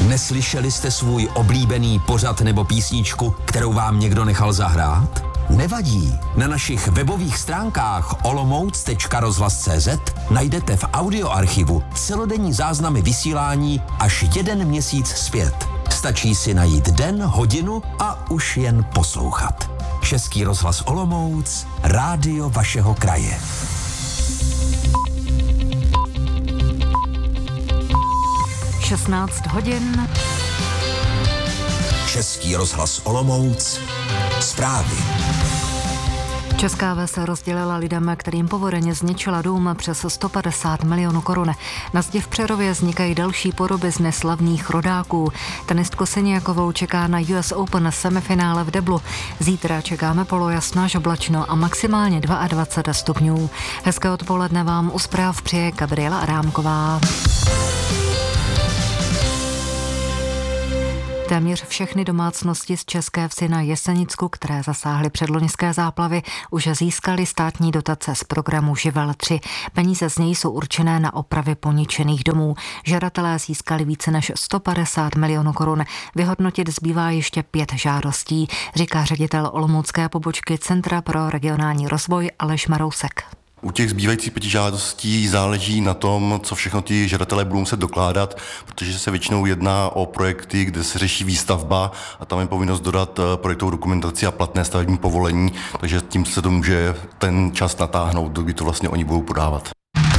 Neslyšeli jste svůj oblíbený pořad nebo písničku, kterou vám někdo nechal zahrát? Nevadí. Na našich webových stránkách olomouc.rozhlas.cz najdete v audioarchivu celodenní záznamy vysílání až 1 měsíc zpět. Stačí si najít den, hodinu a už jen poslouchat. Český rozhlas Olomouc, rádio vašeho kraje. (16:00). Český rozhlas Olomouc, zprávy. Česká ves rozdělila lidem, kterým povodeň zničila dům, přes 150 milionů korun. Na zdi v Přerově vznikají další podoby z neslavných rodáků. Tenistku Siniakovou čeká na US Open semifinále v deblu. Zítra čekáme polojasno až oblačno a maximálně 22 stupňů. Hezké odpoledne vám u zpráv přeje Gabriela Adámková. Téměř všechny domácnosti z České Vsi na Jesenicku, které zasáhly předloňské záplavy, už získaly státní dotace z programu Živel 3. Peníze z něj jsou určené na opravy poničených domů. Žadatelé získali více než 150 milionů korun. Vyhodnotit zbývá ještě 5 žádostí, říká ředitel olomoucké pobočky Centra pro regionální rozvoj Aleš Marousek. U těch zbývajících 5 žádostí záleží na tom, co všechno ti žadatelé budou muset dokládat, protože se většinou jedná o projekty, kde se řeší výstavba a tam je povinnost dodat projektovou dokumentaci a platné stavební povolení, takže tím se to může ten čas natáhnout, kdy to vlastně oni budou podávat.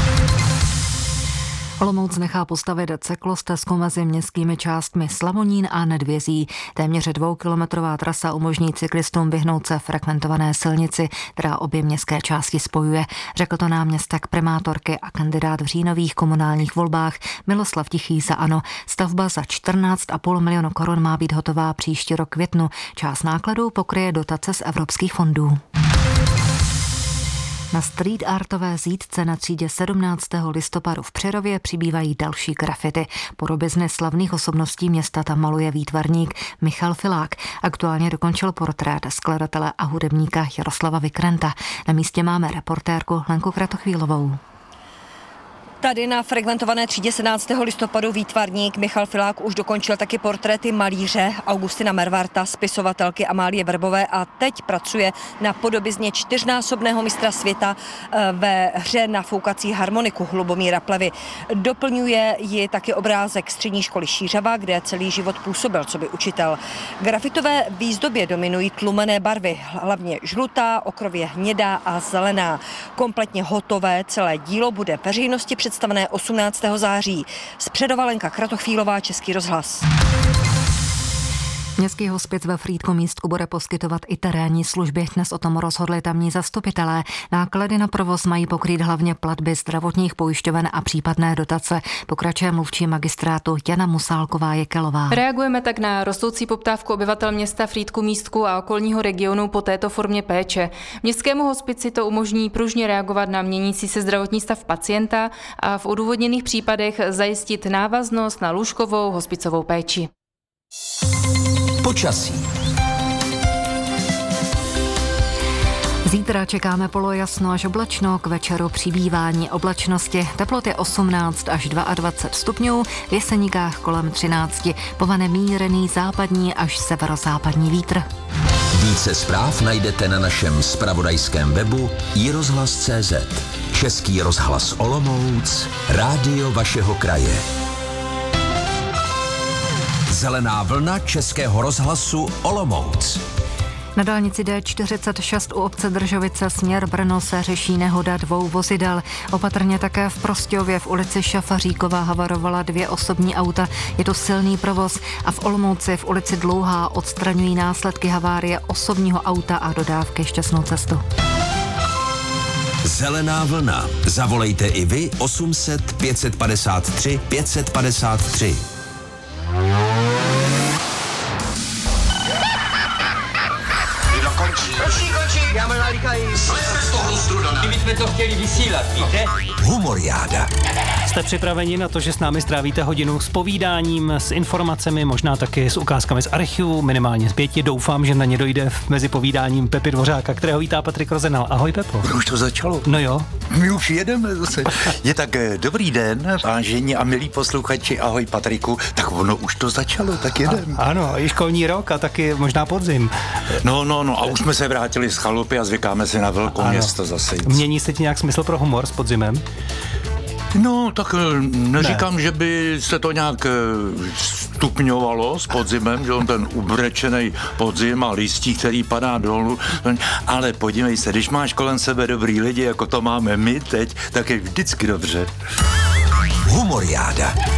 Olomouc nechá postavit cyklostezku mezi městskými částmi Slavonín a Nedvězí. Téměř 2kilometrová trasa umožní cyklistům vyhnout se frekventované silnici, která obě městské části spojuje. Řekl to náměstek primátorky a kandidát v říjnových komunálních volbách Miloslav Tichý za ANO. Stavba za 14,5 milionu korun má být hotová příští rok květnu. Část nákladů pokryje dotace z evropských fondů. Na street artové zítce na třídě 17. listopadu v Přerově přibývají další grafity. Podoby z neslavných osobností města tam maluje výtvarník Michal Filák. Aktuálně dokončil portrét skladatele a hudebníka Jaroslava Vikrenta. Na místě máme reportérku Lenku Kratochvílovou. Tady na frekventované třídě 17. listopadu výtvarník Michal Filák už dokončil taky portréty malíře Augustina Mervarta, spisovatelky Amálie Verbové a teď pracuje na podobizně 4násobného mistra světa ve hře na foukací harmoniku Lubomíra Plevy. Doplňuje ji taky obrázek střední školy Šířava, kde celý život působil coby učitel. Grafitové výzdobě dominují tlumené barvy, hlavně žlutá, okrově hnědá a zelená. Kompletně hotové celé dílo bude veřejnosti představené 18. září. Z Přerova Lenka Kratochvílová, Český rozhlas. Městský hospic ve Frýdku-Místku bude poskytovat i terénní služby. Dnes o tom rozhodli tamní zastupitelé. Náklady na provoz mají pokrýt hlavně platby zdravotních pojišťoven a případné dotace. Pokračuje mluvčí magistrátu Jana Musálková-Jekelová. Reagujeme tak na rostoucí poptávku obyvatel města Frýdku-Místku a okolního regionu po této formě péče. Městskému hospici to umožní pružně reagovat na měnící se zdravotní stav pacienta a v odůvodněných případech zajistit návaznost na lůžkovou hospicovou péči. Počasí. Zítra čekáme polojasno až oblačno, k večeru přibývání oblačnosti, teploty 18 až 22 stupňů, v Jeseníkách kolem 13, povane mírný západní až severozápadní vítr. Více zpráv najdete na našem zpravodajském webu iRozhlas.cz. Český rozhlas Olomouc, rádio vašeho kraje. Zelená vlna Českého rozhlasu Olomouc. Na dálnici D46 u obce Držovice směr Brno se řeší nehoda 2 vozidel. Opatrně také v Prostějově v ulici Šafaříková havarovala 2 osobní auta. Je to silný provoz a v Olomouci v ulici Dlouhá odstraňují následky havárie osobního auta a dodávky. Šťastnou cestu. Zelená vlna. Zavolejte i vy 800 553 553. Končí, já mám nalíkají. Kdybychom to chtěli vysílat, víte? Humoriáda. Jste připraveni na to, že s námi strávíte hodinu s povídáním, s informacemi, možná taky s ukázkami z archivu, minimálně z 5. Doufám, že na ně dojde mezi povídáním Pepy Dvořáka, kterého vítá Patrik Rozenal. Ahoj, Pepo. Už to začalo. No jo. My už jedeme zase. Je tak dobrý den, vážení a milí posluchači, ahoj Patriku. Tak ono už to začalo, tak jedem. Ano, i školní rok a taky možná podzim. No a už jsme se vrátili z chalupy a zvykáme si na Velkoměsto zase. Mění se ti nějak smysl pro humor s podzimem? No, tak neříkám, že by se to nějak stupňovalo s podzimem, že on ten ubrečený podzim a listí, který padá dolů, ale podívej se, když máš kolem sebe dobrý lidi, jako to máme my teď, tak je vždycky dobře. Humoriáda.